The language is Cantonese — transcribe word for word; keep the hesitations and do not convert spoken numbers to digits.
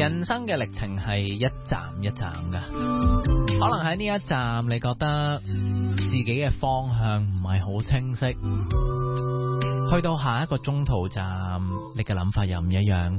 人生嘅歷程係一站一站噶，可能喺呢一站你覺得自己嘅方向唔係好清晰，去到下一個中途站，你嘅諗法又唔一樣。